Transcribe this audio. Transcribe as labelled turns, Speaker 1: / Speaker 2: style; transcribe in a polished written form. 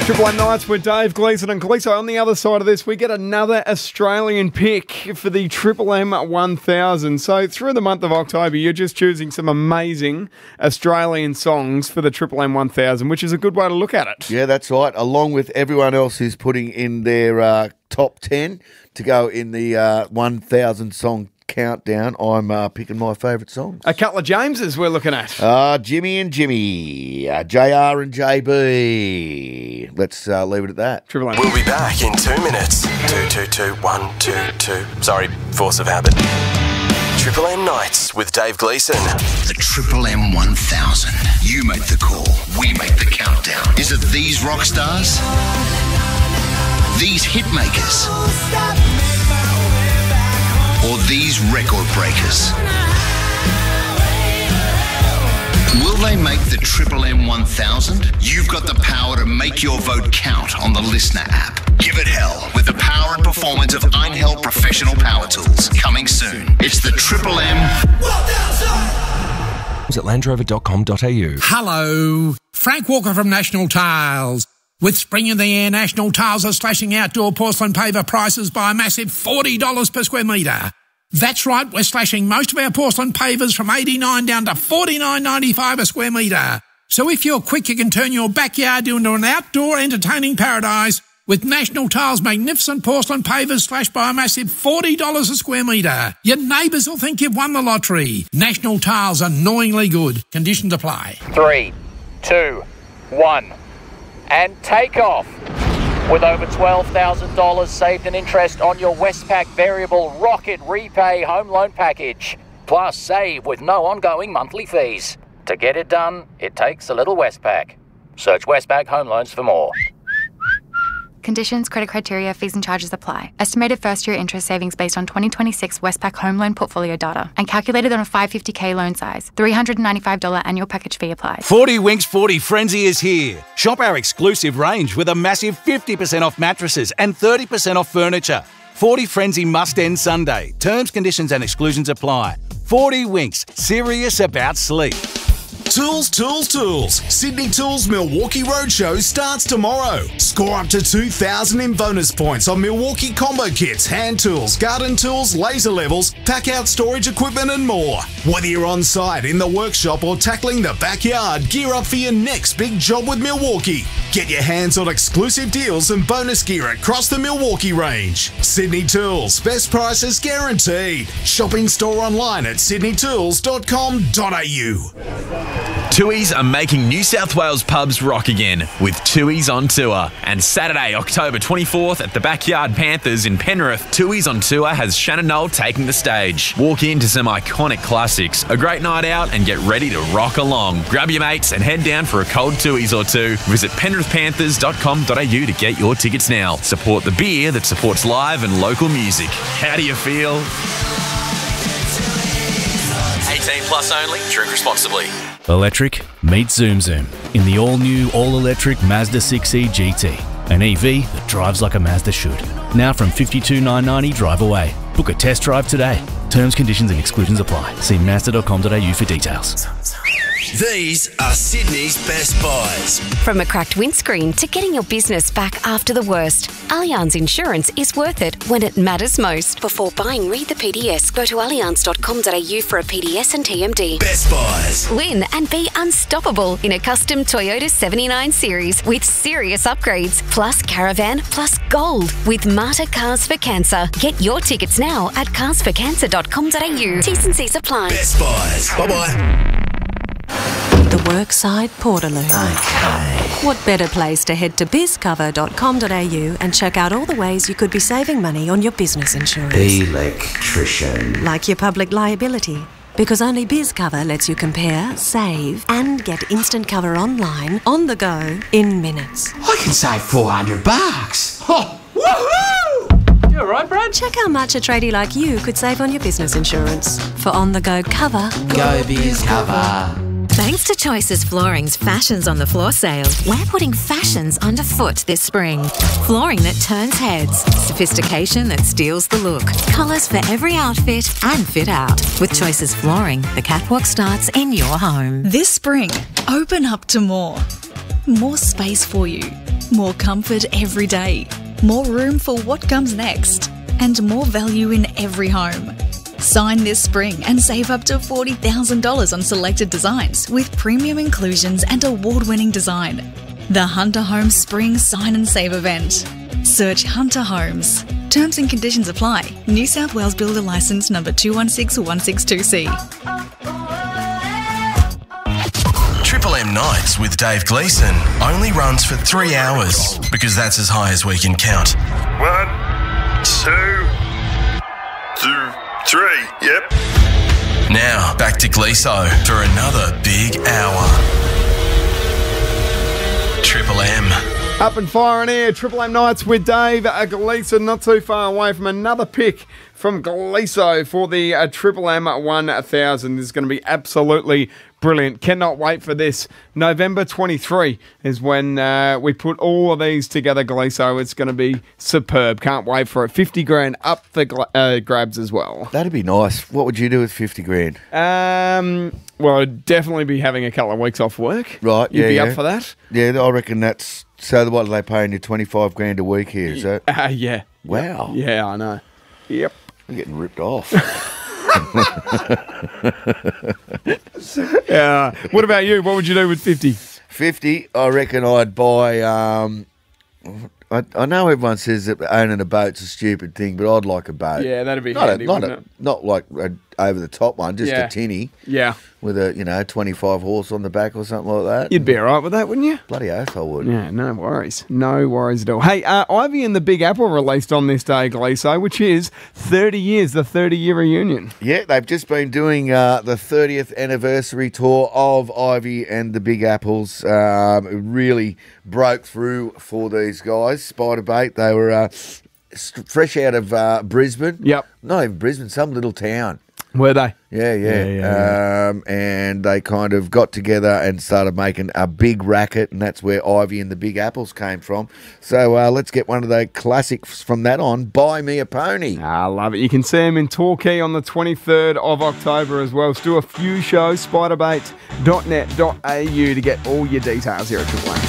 Speaker 1: Triple M Nights with Dave Gleeson and Gleeson. On the other side of this, we get another Australian pick for the Triple M 1000. So through the month of October, you're just choosing some amazing Australian songs for the Triple M 1000, which is a good way to look at it.
Speaker 2: Yeah, that's right. Along with everyone else who's putting in their top 10 to go in the 1000 song countdown, I'm picking my favourite songs.
Speaker 1: A couple of Jameses we're looking at.
Speaker 2: Jimmy and Jimmy, JR and JB. Let's leave it at that.
Speaker 1: Triple M.
Speaker 3: We'll be back in 2 minutes. 222-122. Sorry, force of habit. Triple M Nights with Dave Gleeson.
Speaker 4: The Triple M 1000. You make the call. We make the countdown. Is it these rock stars? These hit makers? Or these record breakers? Will they make the Triple M 1000? You've got the power to make your vote count on the Listener app. Give it hell with the power and performance of Einhell Professional Power Tools. Coming soon. It's the Triple M 1000.
Speaker 3: At landrover.com.au.
Speaker 5: Hello, Frank Walker from National Tiles. With spring in the air, National Tiles are slashing outdoor porcelain paver prices by a massive $40 per square metre. That's right, we're slashing most of our porcelain pavers from $89 down to $49.95 a square metre. So if you're quick, you can turn your backyard into an outdoor entertaining paradise with National Tiles' magnificent porcelain pavers slashed by a massive $40 a square metre. Your neighbours will think you've won the lottery. National Tiles, annoyingly good. Conditions apply.
Speaker 6: 3, 2, 1. And take off. With over $12,000 saved in interest on your Westpac Variable Rocket Repay Home Loan Package. Plus save with no ongoing monthly fees. To get it done, it takes a little Westpac. Search Westpac Home Loans for more.
Speaker 7: Conditions, credit criteria, fees and charges apply. Estimated first-year interest savings based on 2026 Westpac home loan portfolio data and calculated on a 550k loan size. $395 annual package fee applies.
Speaker 8: 40 Winks 40 Frenzy is here. Shop our exclusive range with a massive 50% off mattresses and 30% off furniture. 40 Frenzy must end Sunday. Terms, conditions and exclusions apply. 40 Winks, serious about sleep.
Speaker 9: Tools, tools, tools. Sydney Tools Milwaukee Roadshow starts tomorrow. Score up to 2,000 in bonus points on Milwaukee combo kits, hand tools, garden tools, laser levels, pack-out storage equipment and more. Whether you're on site, in the workshop or tackling the backyard, gear up for your next big job with Milwaukee. Get your hands on exclusive deals and bonus gear across the Milwaukee range. Sydney Tools, best prices guaranteed. Shop in store online at sydneytools.com.au.
Speaker 10: Tooheys are making New South Wales pubs rock again with Tooheys on Tour. And Saturday, October 24th at the Backyard Panthers in Penrith, Tooheys on Tour has Shannon Knoll taking the stage. Walk into some iconic classics, a great night out and get ready to rock along. Grab your mates and head down for a cold Tooheys or two. Visit penrithpanthers.com.au to get your tickets now. Support the beer that supports live and local music. How do you feel? 18 plus only. Drink responsibly.
Speaker 11: Electric, meet Zoom Zoom in the all-new, all-electric Mazda 6e GT. An EV that drives like a Mazda should. Now from $52,990 drive away. Book a test drive today. Terms, conditions and exclusions apply. See mazda.com.au for details.
Speaker 4: These are Sydney's best buys.
Speaker 12: From a cracked windscreen to getting your business back after the worst, Allianz Insurance is worth it when it matters most. Before buying, read the PDS. Go to allianz.com.au for a PDS and TMD.
Speaker 4: Best buys.
Speaker 12: Win and be unstoppable in a custom Toyota 79 Series with serious upgrades, plus caravan, plus gold with Marta Cars for Cancer. Get your tickets now at carsforcancer.com.au. T's and C's apply.
Speaker 4: Best buys. Bye-bye.
Speaker 13: The Workside Portaloo. Okay. What better place to head to bizcover.com.au and check out all the ways you could be saving money on your business insurance.
Speaker 14: Electrician.
Speaker 13: Like your public liability. Because only BizCover lets you compare, save, and get instant cover online, on the go, in minutes.
Speaker 14: I can save $400. Oh, woohoo!
Speaker 13: You alright, Brad? Check how much a tradie like you could save on your business insurance. For on-the-go cover,
Speaker 14: go BizCover.
Speaker 15: Thanks to Choices Flooring's Fashions on the Floor sale, we're putting fashions underfoot this spring. Flooring that turns heads, sophistication that steals the look, colours for every outfit and fit out. With Choices Flooring, the catwalk starts in your home.
Speaker 16: This spring, open up to more. More space for you. more comfort every day, more room for what comes next, and more value in every home. Sign this spring and save up to $40,000 on selected designs with premium inclusions and award-winning design. The Hunter Homes Spring Sign and Save event. Search Hunter Homes. Terms and conditions apply. New South Wales Builder Licence number 216162C.
Speaker 3: Triple M Nights with Dave Gleeson only runs for 3 hours because that's as high as we can count.
Speaker 17: 1, 2, 3, yep.
Speaker 3: Now, back to Gleeso for another big hour. Triple M.
Speaker 1: Up and firing here, Triple M Nights with Dave Gleeson, not too far away from another pick from Gleeso for the Triple M 1000. This is going to be absolutely brilliant. Cannot wait for this. November 23 is when we put all of these together, Gleeso. It's going to be superb. Can't wait for it. 50 grand up for grabs as well.
Speaker 2: That'd be nice. What would you do with 50 grand?
Speaker 1: Well, I'd definitely be having a couple of weeks off work.
Speaker 2: Right,
Speaker 1: You'd
Speaker 2: yeah,
Speaker 1: be
Speaker 2: yeah.
Speaker 1: up for that?
Speaker 2: Yeah, I reckon that's... So what are they paying you, 25 grand a week here, is that?
Speaker 1: Yeah.
Speaker 2: Wow.
Speaker 1: Yeah, I know. Yep.
Speaker 2: I'm getting ripped off.
Speaker 1: Yeah. What about you? What would you do with 50?
Speaker 2: 50, I reckon I'd buy... I know everyone says that owning a boat's a stupid thing, but I'd like a boat.
Speaker 1: Yeah, that'd be handy, wouldn't it?
Speaker 2: Not like an over-the-top one, just
Speaker 1: Yeah.
Speaker 2: a tinny.
Speaker 1: Yeah.
Speaker 2: With a 25 horse on the back or something like that.
Speaker 1: You'd be all right with that, wouldn't you?
Speaker 2: Bloody oath I would.
Speaker 1: Yeah, no worries. No worries at all. Hey, Ivy and the Big Apple released on this day, Gleeso, which is 30 years, the 30-year reunion.
Speaker 2: Yeah, they've just been doing the 30th anniversary tour of Ivy and the Big Apples. It really broke through for these guys. Spider Bait, they were fresh out of Brisbane.
Speaker 1: Yep.
Speaker 2: Not even Brisbane, some little town.
Speaker 1: Were they?
Speaker 2: Yeah. And they kind of got together and started making a big racket, and that's where Ivy and the Big Apples came from. So let's get one of the classics from that on, Buy Me a Pony.
Speaker 1: I love it. You can see them in Torquay on the 23rd of October as well. Still a few shows, spiderbait.net.au to get all your details here at Triple M.